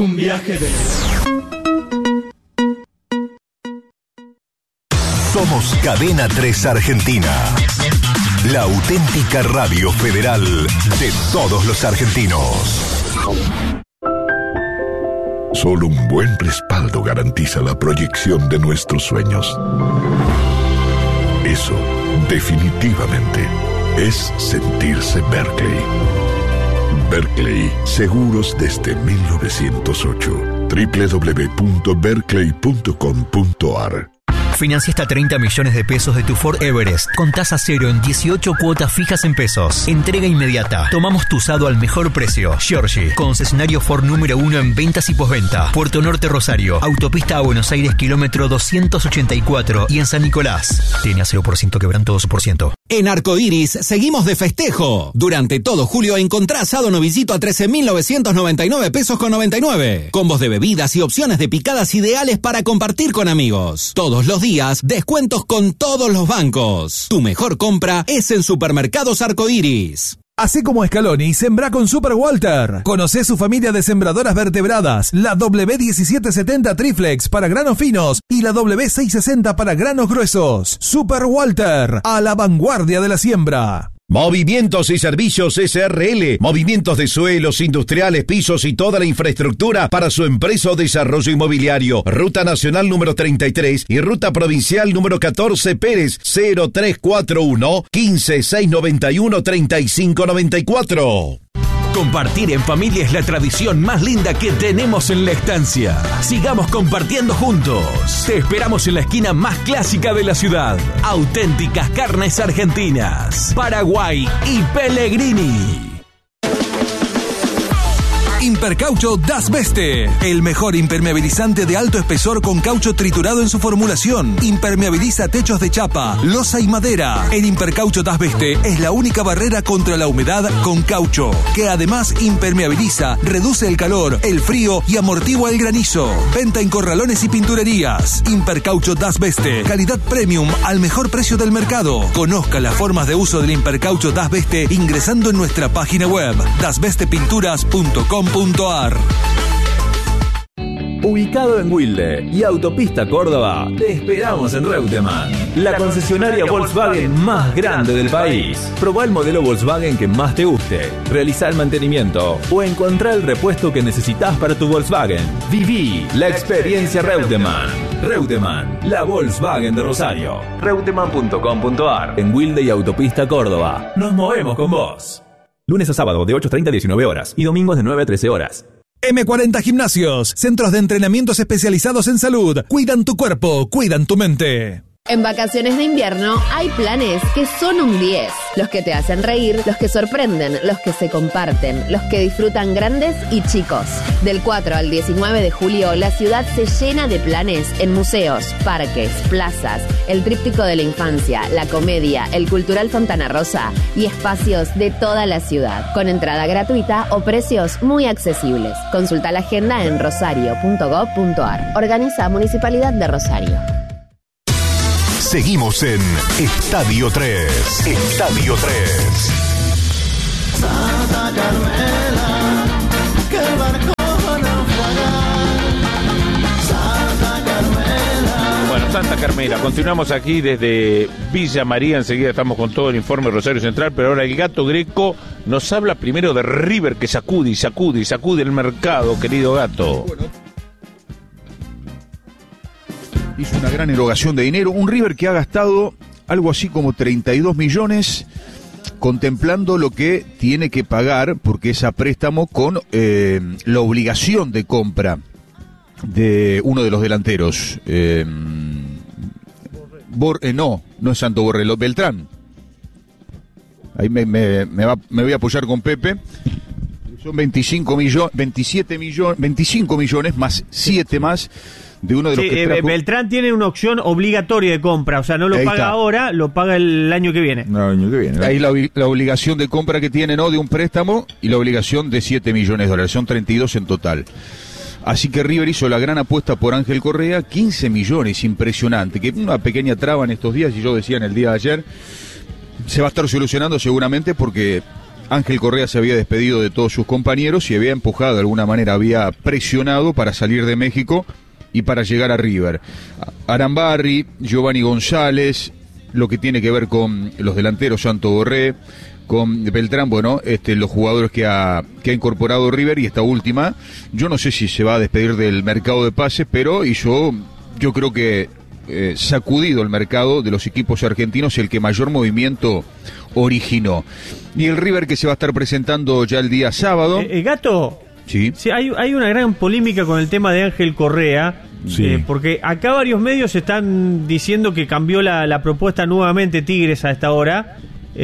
Un viaje de... Somos Cadena 3 Argentina, la auténtica radio federal de todos los argentinos. Solo un buen respaldo garantiza la proyección de nuestros sueños. Eso, definitivamente, es sentirse Berkeley. Berkeley, seguros desde 1908. www.berkeley.com.ar. Financia hasta 30 millones de pesos de tu Ford Everest con tasa cero en 18 cuotas fijas en pesos. Entrega inmediata. Tomamos tu usado al mejor precio. Giorgi, concesionario Ford número 1 en ventas y postventa. Puerto Norte Rosario, autopista a Buenos Aires, kilómetro 284 y en San Nicolás. Tiene a 0% quebranto 2%. En Arcoiris seguimos de festejo. Durante todo julio encontrá asado novillito a 13.999 pesos con 99. Combos de bebidas y opciones de picadas ideales para compartir con amigos. Todos los días, descuentos con todos los bancos. Tu mejor compra es en Supermercados Arcoiris. Así como Scaloni, sembrá con Super Walter. Conocé su familia de sembradoras vertebradas, la W1770 Triflex para granos finos y la W660 para granos gruesos. Super Walter, a la vanguardia de la siembra. Movimientos y Servicios SRL, movimientos de suelos, industriales, pisos y toda la infraestructura para su empresa o desarrollo inmobiliario. Ruta Nacional número 33 y Ruta Provincial número 14 Pérez 0341 15691 3594. Compartir en familia es la tradición más linda que tenemos en la estancia. Sigamos compartiendo juntos. Te esperamos en la esquina más clásica de la ciudad. Auténticas carnes argentinas, Paraguay y Pellegrini. Impercaucho Das Beste, el mejor impermeabilizante de alto espesor con caucho triturado en su formulación. Impermeabiliza techos de chapa, losa y madera. El Impercaucho Das Beste es la única barrera contra la humedad con caucho, que además impermeabiliza, reduce el calor, el frío y amortigua el granizo. Venta en corralones y pinturerías. Impercaucho Das Beste, calidad premium al mejor precio del mercado. Conozca las formas de uso del Impercaucho Das Beste ingresando en nuestra página web dasbestepinturas.com. Ubicado en Wilde y Autopista Córdoba, te esperamos en Reutemann, la concesionaria Volkswagen más grande del país. Probá el modelo Volkswagen que más te guste, realizá el mantenimiento o encontrá el repuesto que necesitas para tu Volkswagen. Viví la experiencia Reutemann. Reutemann, la Volkswagen de Rosario. Reutemann.com.ar. En Wilde y Autopista Córdoba. Nos movemos con vos. Lunes a sábado de 8:30 a 19 horas y domingos de 9 a 13 horas. M40 Gimnasios, centros de entrenamientos especializados en salud. Cuidan tu cuerpo, cuidan tu mente. En vacaciones de invierno hay planes que son un 10. Los que te hacen reír, los que sorprenden, los que se comparten, los que disfrutan grandes y chicos. Del 4 al 19 de julio, la ciudad se llena de planes en museos, parques, plazas, el tríptico de la infancia, la comedia, el cultural Fontana Rosa y espacios de toda la ciudad, con entrada gratuita o precios muy accesibles. Consulta la agenda en rosario.gov.ar. Organiza Municipalidad de Rosario. Seguimos en Estadio 3. Estadio 3. Santa Carmela, que el barco Santa Carmela. Bueno, Santa Carmela, continuamos aquí desde Villa María, enseguida estamos con todo el informe de Rosario Central, pero ahora el Gato Greco nos habla primero de River que sacude el mercado, querido Gato. Hizo una gran erogación de dinero, un River que ha gastado algo así como 32 millones contemplando lo que tiene que pagar, porque es a préstamo con la obligación de compra de uno de los delanteros. No es Santo Borrello, Beltrán. Ahí me voy a apoyar con Pepe. Son 25 millones más 7 más de uno de los que trajo. Beltrán tiene una opción obligatoria de compra, o sea, no lo Ahí paga está. ahora, lo paga el año que viene. No, el año que viene. Ahí la obligación de compra que tiene, ¿no? De un préstamo y la obligación de 7 millones de dólares. Son 32 en total. Así que River hizo la gran apuesta por Ángel Correa, 15 millones, impresionante. Que una pequeña traba en estos días, y yo decía en el día de ayer, se va a estar solucionando seguramente porque Ángel Correa se había despedido de todos sus compañeros y había empujado, de alguna manera, había presionado para salir de México y para llegar a River. Arambarri, Giovanni González, lo que tiene que ver con los delanteros, Santo Borré, con Beltrán, bueno, los jugadores que ha incorporado River, y esta última, yo no sé si se va a despedir del mercado de pases, pero yo creo que sacudido el mercado de los equipos argentinos, el que mayor movimiento originó. Y el River que se va a estar presentando ya el día sábado. Gato, sí, hay una gran polémica con el tema de Ángel Correa. Sí. Porque acá varios medios están diciendo que cambió la propuesta nuevamente Tigres a esta hora,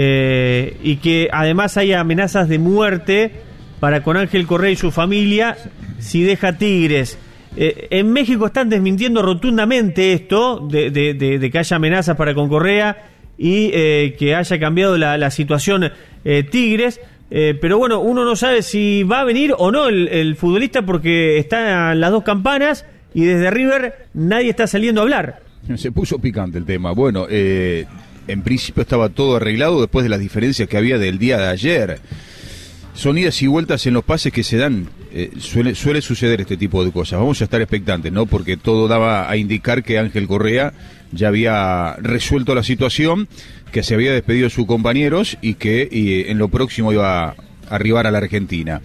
y que además hay amenazas de muerte para con Ángel Correa y su familia si deja Tigres. En México están desmintiendo rotundamente esto de que haya amenazas para con Correa y que haya cambiado la situación Tigres. Pero bueno, uno no sabe si va a venir o no el futbolista, porque están las dos campanas y desde River nadie está saliendo a hablar. Se puso picante el tema. Bueno, en principio estaba todo arreglado después de las diferencias que había del día de ayer. Son idas y vueltas en los pases que se dan. Suele suceder este tipo de cosas. Vamos a estar expectantes, ¿no? Porque todo daba a indicar que Ángel Correa ya había resuelto la situación, que se había despedido de sus compañeros y que en lo próximo iba a arribar a la Argentina.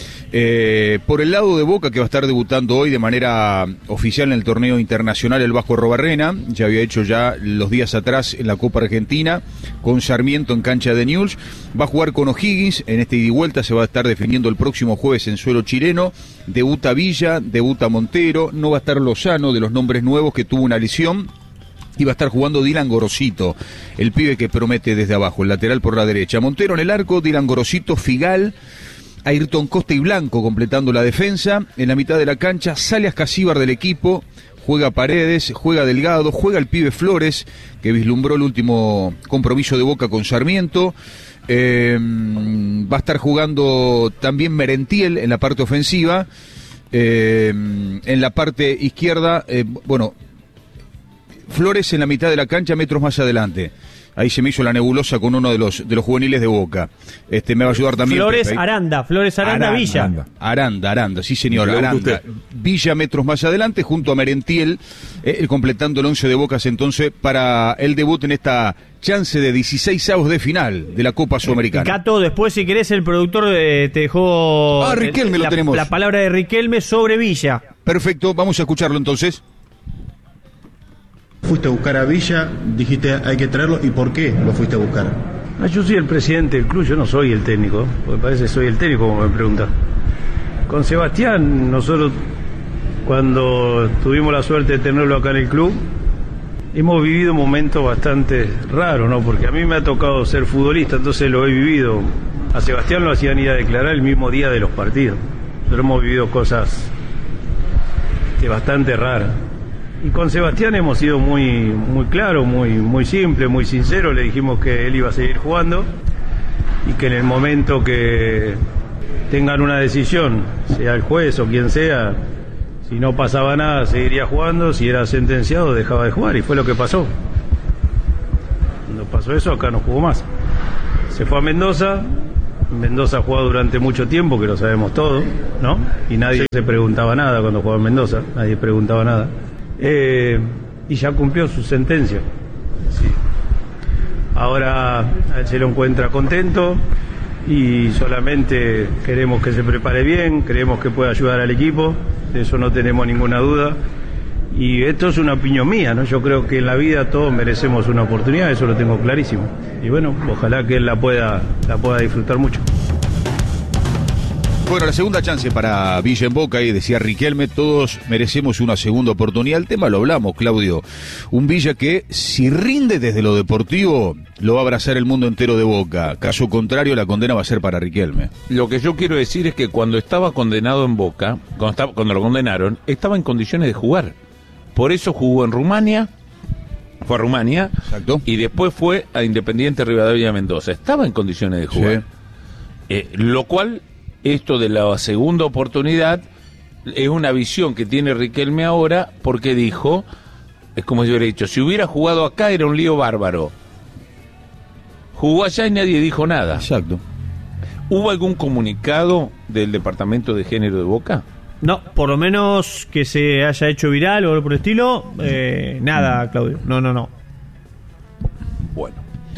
Por el lado de Boca, que va a estar debutando hoy de manera oficial en el torneo internacional el Vasco Arrobarrena, ya había hecho ya los días atrás en la Copa Argentina con Sarmiento en cancha de Newell's, va a jugar con O'Higgins en este ida y vuelta, se va a estar definiendo el próximo jueves en suelo chileno, debuta Villa, debuta Montero, no va a estar Lozano, de los nombres nuevos, que tuvo una lesión, y va a estar jugando Dylan Gorosito, el pibe que promete desde abajo, el lateral por la derecha. Montero en el arco, Dylan Gorosito, Figal, Ayrton Costa y Blanco completando la defensa. En la mitad de la cancha sale Ascasíbar del equipo, juega Paredes, juega Delgado, juega el pibe Flores, que vislumbró el último compromiso de Boca con Sarmiento. Va a estar jugando también Merentiel en la parte ofensiva. En la parte izquierda, Flores en la mitad de la cancha, metros más adelante. Ahí se me hizo la nebulosa con uno de los juveniles de Boca. Me va a ayudar también Flores Pepe. Aranda, Villa. Aranda, sí señor, Aranda. Villa metros más adelante, junto a Merentiel, completando el 11 de Bocas entonces para el debut en esta chance de 16avos de final de la Copa Sudamericana. Gato, después si querés el productor te dejó Riquelme lo tenemos. La palabra de Riquelme sobre Villa. Perfecto, vamos a escucharlo entonces. Fuiste a buscar a Villa, dijiste hay que traerlo, ¿y por qué lo fuiste a buscar? Yo soy el presidente del club, yo no soy el técnico, porque parece que soy el técnico como me preguntan. Con Sebastián, nosotros cuando tuvimos la suerte de tenerlo acá en el club, hemos vivido momentos bastante raros, ¿no? Porque a mí me ha tocado ser futbolista, entonces lo he vivido. A Sebastián lo hacían ir a declarar el mismo día de los partidos. Pero hemos vivido cosas bastante raras. Y con Sebastián hemos sido muy claros, muy simple, muy sincero. Le dijimos que él iba a seguir jugando y que en el momento que tengan una decisión, sea el juez o quien sea, si no pasaba nada seguiría jugando, si era sentenciado dejaba de jugar, y fue lo que pasó. Cuando pasó eso, acá no jugó más. Se fue a Mendoza. Mendoza ha jugado durante mucho tiempo, que lo sabemos todos, ¿no? Y nadie se preguntaba nada cuando jugaba en Mendoza, nadie preguntaba nada. Y ya cumplió su sentencia. Sí. Ahora a él se lo encuentra contento y solamente queremos que se prepare bien, creemos que puede ayudar al equipo, de eso no tenemos ninguna duda. Y esto es una opinión mía, ¿no? Yo creo que en la vida todos merecemos una oportunidad, eso lo tengo clarísimo. Y bueno, ojalá que él la pueda disfrutar mucho. Bueno, la segunda chance para Villa en Boca, y decía Riquelme, todos merecemos una segunda oportunidad. El tema lo hablamos, Claudio. Un Villa que, si rinde desde lo deportivo, lo va a abrazar el mundo entero de Boca. Caso contrario, la condena va a ser para Riquelme. Lo que yo quiero decir es que cuando estaba condenado en Boca, cuando lo condenaron, estaba en condiciones de jugar. Por eso jugó en Rumania, fue a Rumania. Exacto. Y después fue a Independiente Rivadavia de Mendoza. Estaba en condiciones de jugar. Sí. Lo cual, esto de la segunda oportunidad, es una visión que tiene Riquelme ahora, porque dijo, es como yo hubiera dicho, si hubiera jugado acá era un lío bárbaro. Jugó allá y nadie dijo nada. Exacto. ¿Hubo algún comunicado del Departamento de Género de Boca? No, por lo menos que se haya hecho viral o algo por el estilo, nada, Claudio. No. Bueno.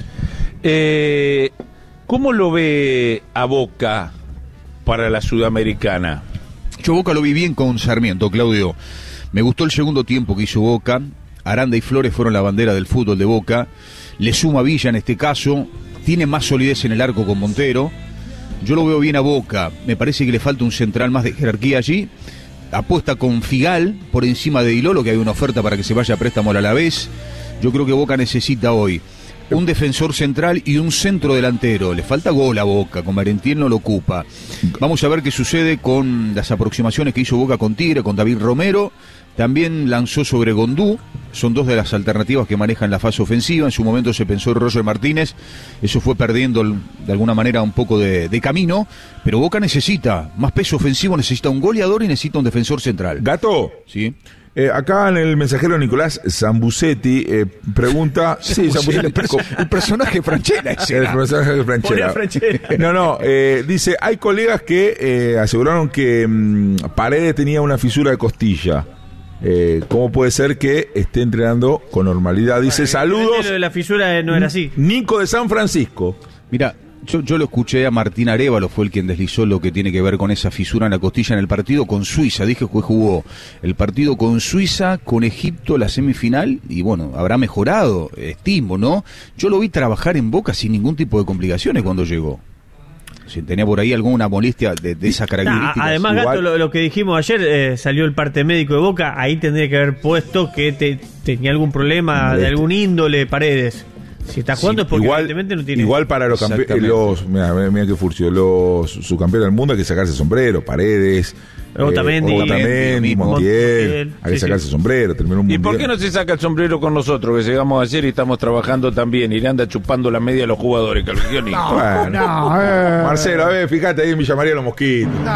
¿Cómo lo ve a Boca para la Sudamericana? Yo Boca lo vi bien con Sarmiento, Claudio. Me gustó el segundo tiempo que hizo Boca. Aranda y Flores fueron la bandera del fútbol de Boca. Le suma Villa en este caso. Tiene más solidez en el arco con Montero. Yo lo veo bien a Boca. Me parece que le falta un central más de jerarquía allí. Apuesta con Figal por encima de Di Lolo, que hay una oferta para que se vaya a préstamo al Alavés. Yo creo que Boca necesita hoy un defensor central y un centro delantero. Le falta gol a Boca, con Merentiel no lo ocupa. Vamos a ver qué sucede con las aproximaciones que hizo Boca con Tigre, con David Romero. También lanzó sobre Gondú. Son dos de las alternativas que manejan la fase ofensiva. En su momento se pensó en Roger Martínez. Eso fue perdiendo de alguna manera un poco de camino. Pero Boca necesita más peso ofensivo, necesita un goleador y necesita un defensor central. Gato. Sí. Acá en el mensajero Nicolás Zambucetti pregunta... Sí, Zambucetti, el personaje Franchella ese. El personaje de Franchella. No, dice, hay colegas que aseguraron que Paredes tenía una fisura de costilla. ¿Cómo puede ser que esté entrenando con normalidad? Dice, saludos. Lo de la fisura no era así. Nico de San Francisco. Mira, yo lo escuché a Martín Arévalo, fue el quien deslizó lo que tiene que ver con esa fisura en la costilla en el partido con Suiza. Dije que jugó el partido con Suiza, con Egipto, la semifinal, y bueno, habrá mejorado, estimo, ¿no? Yo lo vi trabajar en Boca sin ningún tipo de complicaciones cuando llegó. Si tenía por ahí alguna molestia de esas características. Además, Gato, lo que dijimos ayer, salió el parte médico de Boca, ahí tendría que haber puesto que tenía algún problema de algún índole, Paredes. Si está jugando es porque evidentemente no tiene. Igual para los campeones, mira que furcio, los subcampeones del mundo hay que sacarse el sombrero, Paredes, Otamendi, Montiel, hay que sacarse el sombrero, terminó un ¿Y mundial. por qué no se saca el sombrero con nosotros, que llegamos ayer y estamos trabajando también, y le anda chupando la media a los jugadores, que al guionista? Marcelo, a ver, fíjate ahí en Villa María los mosquitos. Tengo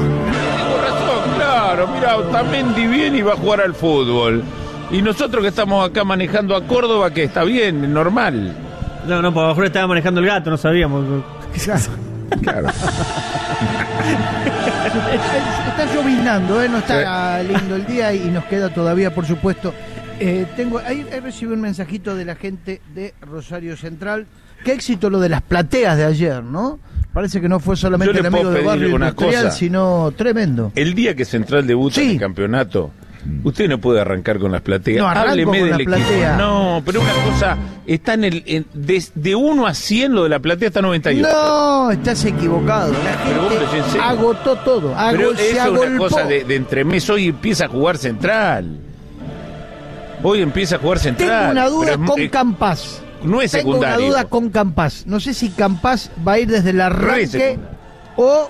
razón, claro, mira, Otamendi viene y va a jugar al fútbol. Y nosotros que estamos acá manejando a Córdoba, que está bien, normal. No, por lo mejor estaba manejando el gato, no sabíamos. Claro. Está lloviznando, no está lindo el día y nos queda todavía, por supuesto. Ahí recibí un mensajito de la gente de Rosario Central. Qué éxito lo de las plateas de ayer, ¿no? Parece que no fue solamente el amigo del barrio industrial, sino tremendo. El día que Central debuta en el campeonato, usted no puede arrancar con las plateas. No, hábleme del equipo. Platea. No, pero una cosa, está de 1 a 100 lo de la platea está 92. No, estás equivocado. La gente agotó todo. Pero eso es una cosa de entremés. Hoy empieza a jugar Central. Tengo una duda con Campás. No es secundario. Tengo una duda con Campás. No sé si Campás va a ir desde el arranque o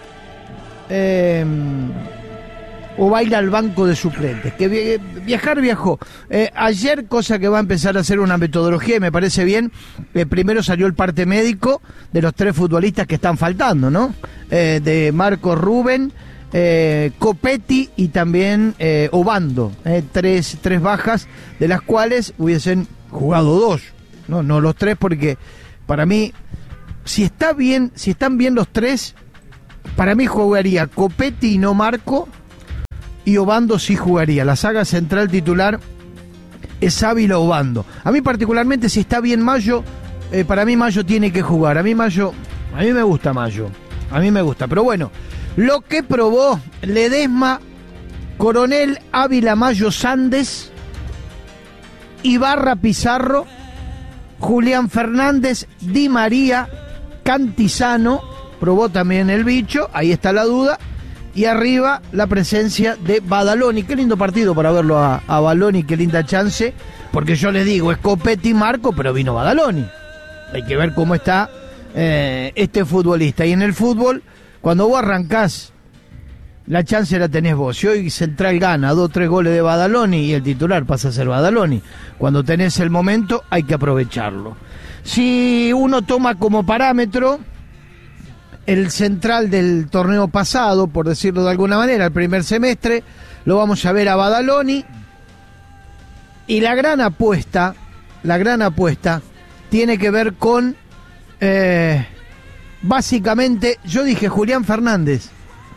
va a ir al banco de suplentes. Que viajó. Ayer, cosa que va a empezar a hacer una metodología y me parece bien, primero salió el parte médico de los 3 futbolistas que están faltando, ¿no? De Marco Rubén, Copetti y también Obando. 3 bajas, de las cuales hubiesen jugado 2. No los 3, porque para mí, si están bien los 3, para mí jugaría Copetti y no Marco, y Obando sí jugaría. La saga central titular es Ávila Obando. A mí particularmente, si está bien Mayo, para mí Mayo tiene que jugar. A mí me gusta Mayo. Pero bueno, lo que probó Ledesma, Coronel, Ávila, Mayo, Sandes, Ibarra, Pizarro, Julián Fernández, Di María, Cantizano, probó también el bicho, ahí está la duda. Y arriba la presencia de Badaloni. Qué lindo partido para verlo a Badaloni, qué linda chance. Porque yo les digo, es Copetti y Marco, pero vino Badaloni. Hay que ver cómo está este futbolista. Y en el fútbol, cuando vos arrancás, la chance la tenés vos. Si hoy Central gana 2 o 3 goles de Badaloni y el titular pasa a ser Badaloni, cuando tenés el momento hay que aprovecharlo. Si uno toma como parámetro el Central del torneo pasado, por decirlo de alguna manera, el primer semestre, lo vamos a ver a Badaloni. Y la gran apuesta tiene que ver con básicamente, yo dije Julián Fernández.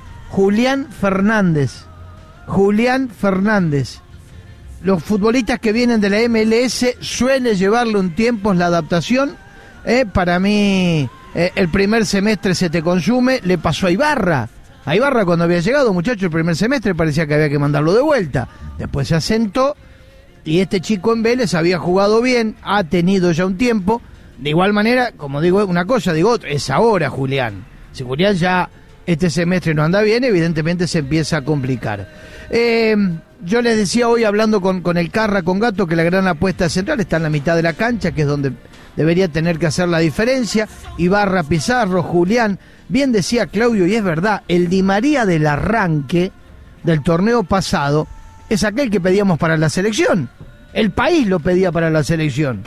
Los futbolistas que vienen de la MLS suele llevarle un tiempo la adaptación. Para mí, el primer semestre se te consume. Le pasó a Ibarra. A Ibarra cuando había llegado, muchacho, el primer semestre parecía que había que mandarlo de vuelta. Después se asentó y este chico en Vélez había jugado bien, ha tenido ya un tiempo. De igual manera, como digo una cosa, digo otra, es ahora Julián. Si Julián ya este semestre no anda bien, evidentemente se empieza a complicar. Yo les decía hoy, hablando con el Carra, con Gato, que la gran apuesta central está en la mitad de la cancha, que es donde debería tener que hacer la diferencia. Ibarra, Pizarro, Julián. Bien decía Claudio, y es verdad, el Di María del arranque del torneo pasado es aquel que pedíamos para la selección. El país lo pedía para la selección.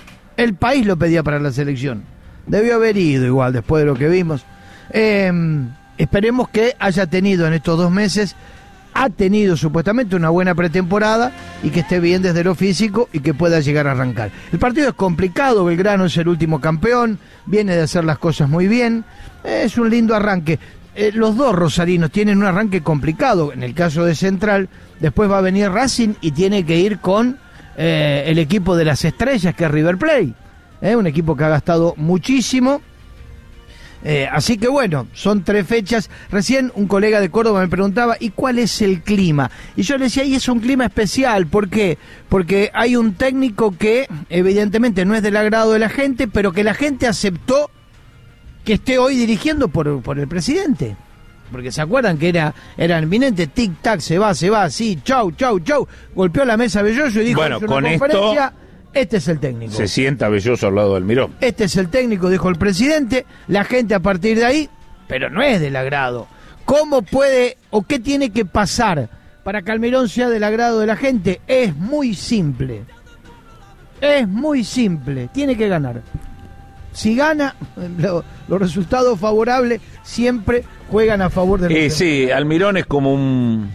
Debió haber ido igual después de lo que vimos. Esperemos que haya tenido en estos 2 meses, ha tenido supuestamente una buena pretemporada y que esté bien desde lo físico y que pueda llegar a arrancar. El partido es complicado, Belgrano es el último campeón, viene de hacer las cosas muy bien, es un lindo arranque. Los dos rosarinos tienen un arranque complicado, en el caso de Central, después va a venir Racing y tiene que ir con el equipo de las estrellas, que es River Plate, un equipo que ha gastado muchísimo. Así que bueno, son 3 fechas. Recién un colega de Córdoba me preguntaba, ¿y cuál es el clima? Y yo le decía, y es un clima especial. ¿Por qué? Porque hay un técnico que evidentemente no es del agrado de la gente, pero que la gente aceptó que esté hoy dirigiendo por el presidente. Porque se acuerdan que era inminente, tic-tac, se va, sí, chau. Golpeó la mesa Belloso y dijo, bueno, en una con conferencia, esto este es el técnico. se sienta Belloso al lado del Almirón. Este es el técnico, dijo el presidente. La gente a partir de ahí, pero no es del agrado. ¿Cómo puede o qué tiene que pasar para que Almirón sea del agrado de la gente? Es muy simple. Tiene que ganar. Si gana, los resultados favorables siempre juegan a favor de los Sí, Almirón es como un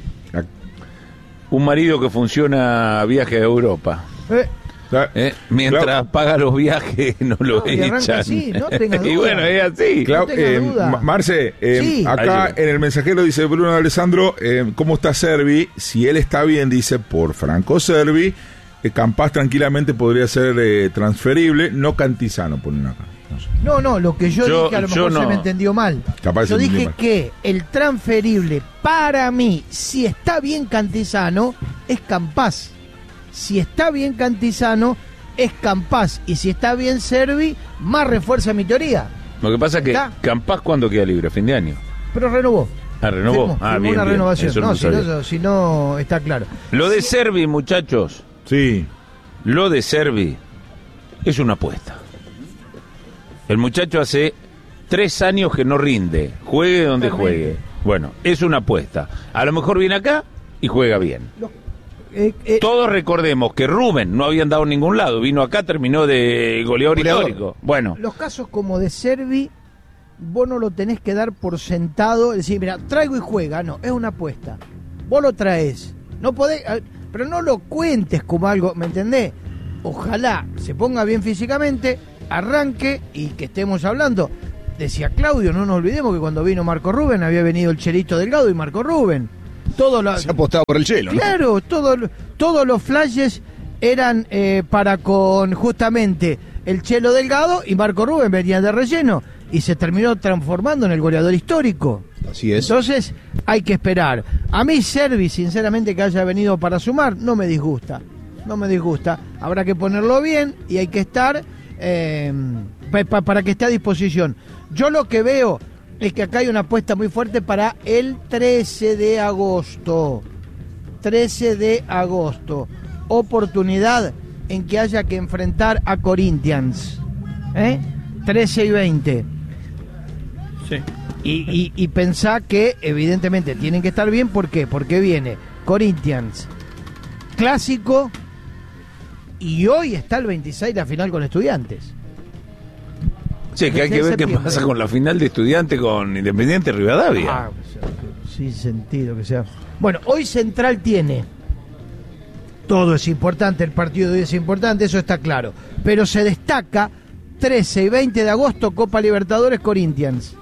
marido que funciona a viaje a Europa. Mientras paga los viajes no lo echan. Así, no tenga duda. Y bueno, es así. Marce, Sí. acá en el mensajero dice Bruno Alessandro, ¿cómo está Servi? Si él está bien, dice, por Franco Servi, Campás tranquilamente podría ser transferible, no Cantizano, ponen acá. No, lo que yo dije a lo mejor se me entendió mal. Yo dije que el transferible para mí, si está bien Cantizano, es Campás. Si está bien Cantizano, es Campás. Y si está bien Servi, más refuerza mi teoría. Lo que pasa es que Campás, ¿cuándo queda libre? ¿Fin de año? Pero renovó. ¿Renovó? Firmó una renovación. Si no, está claro. Lo de Servi, muchachos. Sí. Lo de Servi es una apuesta. El muchacho hace 3 años que no rinde. Juegue donde juegue. Bueno, es una apuesta. A lo mejor viene acá y juega bien. Todos recordemos que Rubén no había andado en ningún lado. Vino acá, terminó de goleador histórico. Bueno. Los casos como de Servi, vos no lo tenés que dar por sentado. Es decir, mira, traigo y juega. No, es una apuesta. Vos lo traes. No podés, pero no lo cuentes como algo, ¿me entendés? Ojalá se ponga bien físicamente, arranque y que estemos hablando. Decía Claudio, no nos olvidemos que cuando vino Marco Rubén había venido el Chelito Delgado y Marco Rubén. Se apostaba por el Chelo, ¿no? Claro, todos los flashes eran para con justamente el Chelo Delgado y Marco Rubén venían de relleno y se terminó transformando en el goleador histórico. Así es. Entonces hay que esperar. A mí Servi, sinceramente, que haya venido para sumar, no me disgusta. Habrá que ponerlo bien y hay que estar para que esté a disposición. Yo lo que veo es que acá hay una apuesta muy fuerte para el 13 de agosto. 13 de agosto. Oportunidad en que haya que enfrentar a Corinthians. 13 y 20. Sí. Y pensá que evidentemente tienen que estar bien. ¿Por qué? Porque viene Corinthians clásico y hoy está el 26 la final con Estudiantes. Sí, que hay que ver qué pasa con la final de Estudiantes con Independiente Rivadavia. Sin sentido que sea. Bueno, hoy Central tiene. Todo es importante, el partido de hoy es importante, eso está claro. Pero se destaca 13 y 20 de agosto Copa Libertadores Corinthians.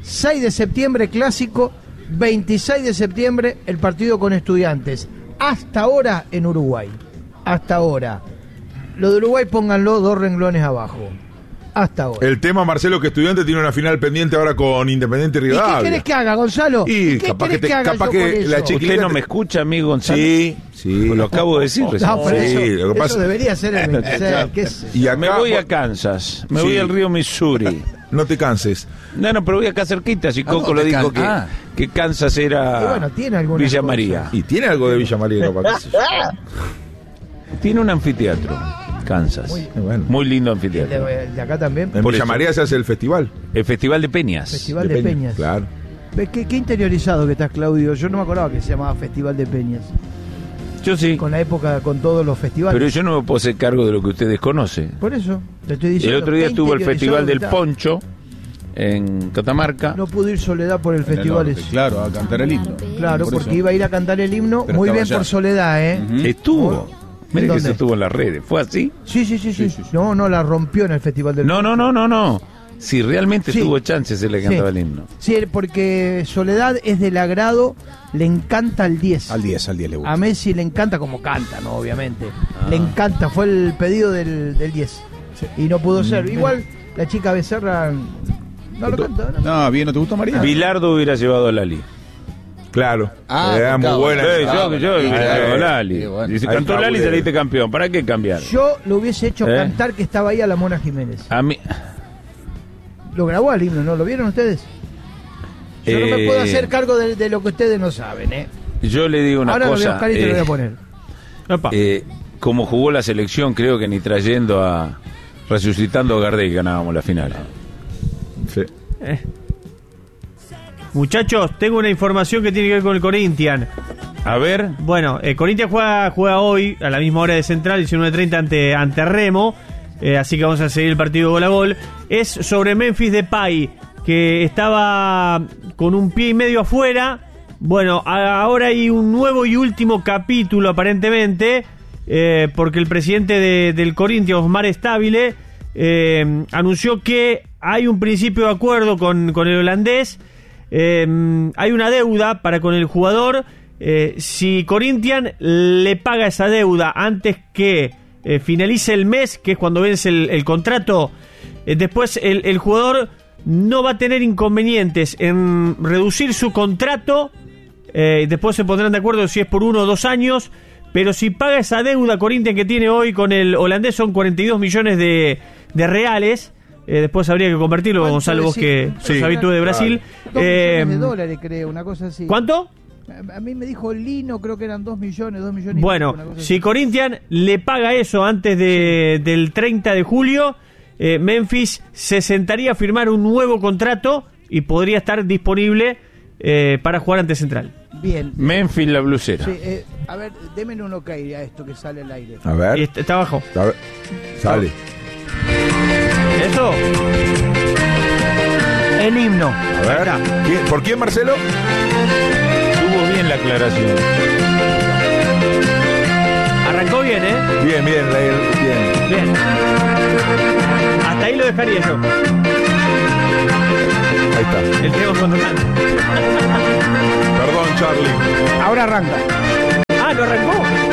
6 de septiembre clásico, 26 de septiembre el partido con Estudiantes. Hasta ahora en Uruguay. Hasta ahora. Lo de Uruguay pónganlo 2 renglones abajo. Hasta ahora. El tema, Marcelo, que Estudiante tiene una final pendiente ahora con Independiente ¿Y Rivadavia. qué querés que haga, Gonzalo? Y ¿Qué capaz querés que, que haga capaz yo que con eso? la chiquita... ¿Usted no me escucha, amigo Gonzalo? Sí, sí. Lo acabo de decir recién. No, pero Sí, eso, lo que pasa- eso debería ser el 26. ¿Qué sé? Y acá, Me voy a Kansas, me Sí. voy al río Missouri. No te canses. No, pero voy acá cerquita. Si Coco lo dijo que Kansas era Y bueno, tiene algunas Villa cosas. María. Y tiene algo de Villa María, capaz. Tiene un anfiteatro, Kansas. Muy lindo anfiteatro. De acá también. En Por Villa eso. María se hace el festival. El Festival de Peñas. Festival de Peñas. Claro. ¿Ves qué interiorizado que estás, Claudio? Yo no me acordaba que se llamaba Festival de Peñas. Yo sí. Con la época, con todos los festivales. Pero yo no me puedo hacer cargo de lo que ustedes conocen. Por eso, te estoy diciendo. El otro día qué estuvo el interiorizado Festival del que está. Poncho en Catamarca. No pudo ir Soledad por el festival ese. Claro, a cantar el himno. Claro, Por porque eso. iba a ir a cantar el himno. Pero Muy estaba bien allá. por Soledad, ¿eh? Estuvo. Mire que ¿Dónde? eso estuvo en las redes. ¿Fue así? Sí. No, la rompió en el Festival del No. Si realmente Sí. tuvo chances, se le cantaba Sí. el himno. Sí, porque Soledad es del agrado, le encanta el 10. Al 10 le gusta. A Messi le encanta como canta, ¿no? Obviamente. Le encanta, fue el pedido del 10. Y no pudo ser. Igual la chica Becerra no lo canta, ¿no? No, bien, ¿no te gustó María? Bilardo hubiera llevado a Lali. Claro. Ah, Era muy claro. buena. Yo hubiera llevado a Lali. Y si Ahí cantó está, Lali, muy saliste campeón. ¿Para qué cambiar? Yo lo hubiese hecho ¿Eh? cantar que estaba ahí a la Mona Jiménez. A mí. Lo grabó al himno, ¿no? ¿Lo vieron ustedes? Yo no me puedo hacer cargo de lo que ustedes no saben, ¿eh? Yo le digo una Ahora lo voy a cosa. buscar y te lo voy a poner. Como jugó la selección, creo que ni trayendo a. Resucitando a Gardel ganábamos la final. Sí. Muchachos, tengo una información que tiene que ver con el Corinthians. A ver. Bueno, Corinthians juega hoy a la misma hora de Central, 19:30 ante Remo. Así que vamos a seguir el partido gol a gol. Es sobre Memphis Depay, que estaba con un pie y medio afuera. Bueno, ahora hay un nuevo y último capítulo aparentemente, porque el presidente del Corinthians, Osmar Stabile, anunció que hay un principio de acuerdo con el holandés. Hay una deuda para con el jugador. Si Corinthians le paga esa deuda antes que finalice el mes, que es cuando vence el contrato, después el jugador no va a tener inconvenientes en reducir su contrato. Después se pondrán de acuerdo si es por 1 o 2 años, pero si paga esa deuda Corinthians que tiene hoy con el holandés, son 42 millones de reales. Después habría que convertirlo, Gonzalo, vos que sos habitué de Brasil. 2 millones de dólares, creo, una cosa así. ¿Cuánto? A mí me dijo Lino, creo que eran 2 millones y Bueno, pico, una cosa si así. Corinthians le paga eso antes del 30 de julio, Memphis se sentaría a firmar un nuevo contrato y podría estar disponible para jugar ante Central. Bien. Memphis la blusera. Sí, a ver, démenle un ok a esto que sale al aire. A ver. Está abajo. A ver. Sale. ¿Eso? El himno. A ver. ¿Por quién, Marcelo? Estuvo bien la aclaración. Arrancó bien, ¿eh? Bien. Bien. Hasta ahí lo dejaría yo. Ahí está. El tema con Orlando. Perdón, Charlie. Ahora arranca. Ah, ¿lo arrancó?